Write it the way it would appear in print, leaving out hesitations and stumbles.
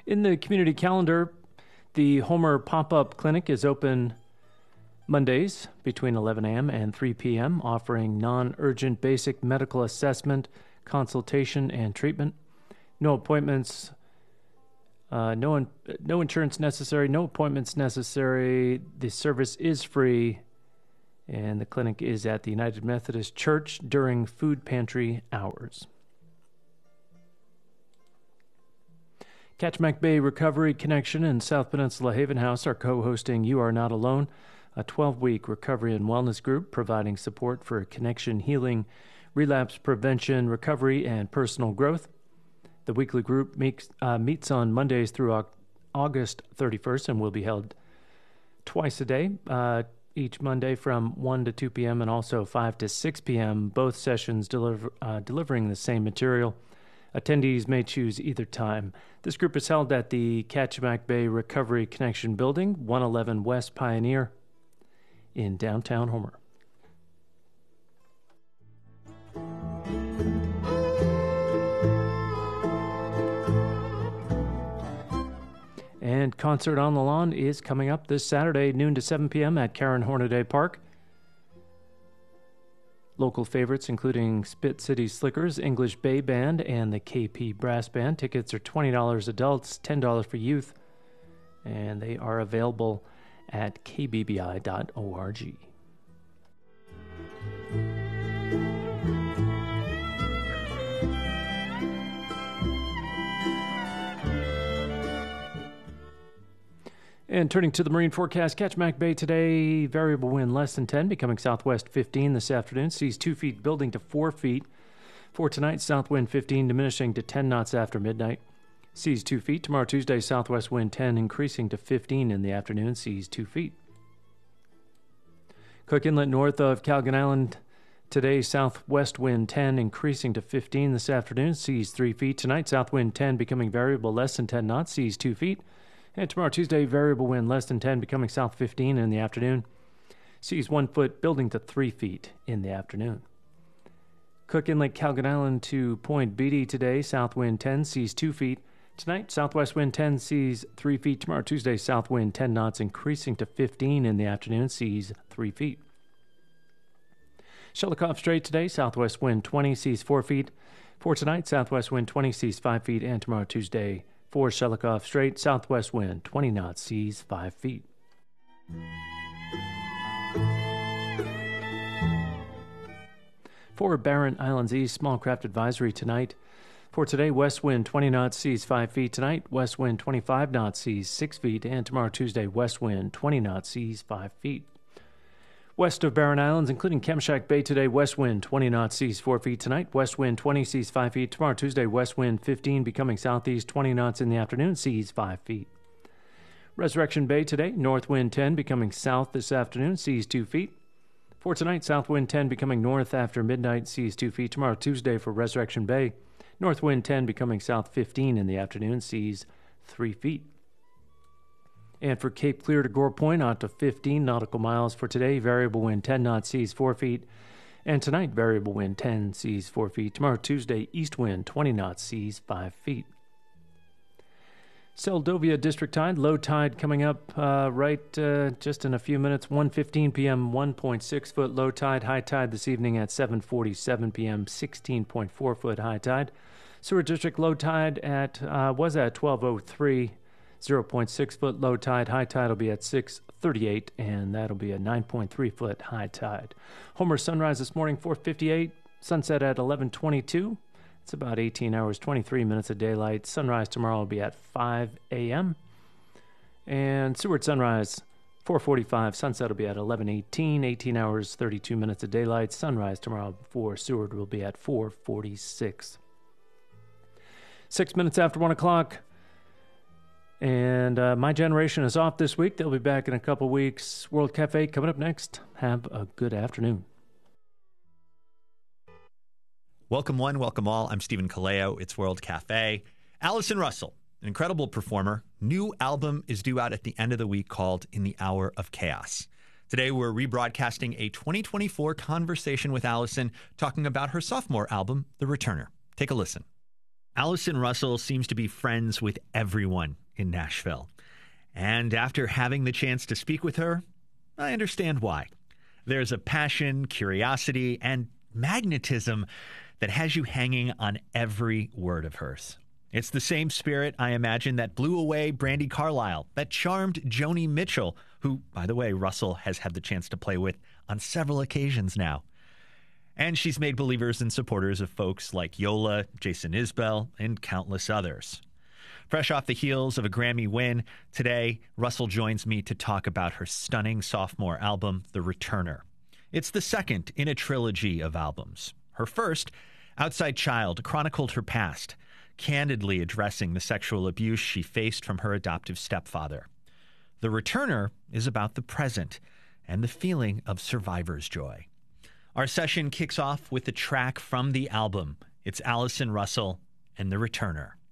In the community calendar, the Homer Pop-Up Clinic is open Mondays between 11 a.m. and 3 p.m., offering non-urgent basic medical assessment, consultation, and treatment. No appointments, no insurance necessary, no appointments necessary. The service is free, and the clinic is at the United Methodist Church during food pantry hours. Kachemak Bay Recovery Connection and South Peninsula Haven House are co-hosting You Are Not Alone, a 12-week recovery and wellness group providing support for connection healing, relapse prevention, recovery, and personal growth. The weekly group meets on Mondays through August 31st and will be held twice a day, each Monday from 1 to 2 p.m. and also 5 to 6 p.m., both sessions delivering the same material. Attendees may choose either time. This group is held at the Kachemak Bay Recovery Connection Building, 111 West Pioneer in downtown Homer. And Concert on the Lawn is coming up this Saturday, noon to 7 p.m. at Karen Hornaday Park. Local favorites including Spit City Slickers, English Bay Band, and the KP Brass Band. Tickets are $20 adults, $10 for youth, and they are available at kbbi.org. And turning to the marine forecast, Kachemak Bay today, variable wind less than 10, becoming southwest 15 this afternoon. Seas 2 feet building to 4 feet. For tonight, south wind 15 diminishing to 10 knots after midnight. Seas 2 feet. Tomorrow, Tuesday, southwest wind 10 increasing to 15 in the afternoon. Seas 2 feet. Cook Inlet north of Calgon Island. Today, southwest wind 10 increasing to 15 this afternoon. Seas 3 feet. Tonight, south wind 10 becoming variable less than 10 knots. Seas 2 feet. And tomorrow, Tuesday, variable wind less than 10, becoming south 15 in the afternoon. Seas 1 foot, building to 3 feet in the afternoon. Cook Inlet, Calgon Island to Point Beatty today, south wind 10, seas 2 feet. Tonight, southwest wind 10, seas 3 feet. Tomorrow, Tuesday, south wind 10 knots, increasing to 15 in the afternoon, seas 3 feet. Shelikof Strait today, southwest wind 20, seas 4 feet. For tonight, southwest wind 20, seas 5 feet. And tomorrow, Tuesday, for Shelikof Strait, southwest wind 20 knots, seas 5 feet. For Barren Islands East, small craft advisory tonight. For today, west wind 20 knots, seas 5 feet. Tonight, west wind 25 knots, seas 6 feet. And tomorrow, Tuesday, west wind 20 knots, seas 5 feet. West of Barren Islands, including Kamishak Bay today, west wind 20 knots, seas 4 feet. Tonight, west wind 20, seas 5 feet. Tomorrow, Tuesday, west wind 15, becoming southeast 20 knots in the afternoon, seas 5 feet. Resurrection Bay today, north wind 10, becoming south this afternoon, seas 2 feet. For tonight, south wind 10, becoming north after midnight, seas 2 feet. Tomorrow, Tuesday, for Resurrection Bay, north wind 10, becoming south 15 in the afternoon, seas 3 feet. And for Cape Clear to Gore Point, out to 15 nautical miles for today, variable wind 10 knots, seas 4 feet. And tonight, variable wind 10, seas 4 feet. Tomorrow, Tuesday, east wind 20 knots, seas 5 feet. Seldovia District Tide, low tide coming up just in a few minutes, 1:15 p.m., 1.6 foot low tide. High tide this evening at 7:47 p.m., 16.4 foot high tide. Seward District low tide was at 12:03. 0.6 foot low tide. High tide will be at 6:38, and that'll be a 9.3 foot high tide. Homer sunrise this morning, 4:58. Sunset at 11:22. It's about 18 hours, 23 minutes of daylight. Sunrise tomorrow will be at 5 a.m. And Seward sunrise, 4:45. Sunset will be at 11:18. 18 hours, 32 minutes of daylight. Sunrise tomorrow for Seward will be at 4:46. 6 minutes after 1 o'clock. And My Generation is off this week. They'll be back in a couple weeks. World Cafe coming up next. Have a good afternoon. Welcome one, welcome all. I'm Stephen Kaleo. It's World Cafe. Allison Russell, an incredible performer. New album is due out at the end of the week called In the Hour of Chaos. Today, we're rebroadcasting a 2024 conversation with Allison talking about her sophomore album, The Returner. Take a listen. Allison Russell seems to be friends with everyone in Nashville. And after having the chance to speak with her, I understand why. There's a passion, curiosity, and magnetism that has you hanging on every word of hers. It's the same spirit, I imagine, that blew away Brandi Carlile, that charmed Joni Mitchell, who, by the way, Russell has had the chance to play with on several occasions now. And she's made believers and supporters of folks like Yola, Jason Isbell, and countless others. Fresh off the heels of a Grammy win, today, Russell joins me to talk about her stunning sophomore album, The Returner. It's the second in a trilogy of albums. Her first, Outside Child, chronicled her past, candidly addressing the sexual abuse she faced from her adoptive stepfather. The Returner is about the present and the feeling of survivor's joy. Our session kicks off with a track from the album. It's Allison Russell and The Returner.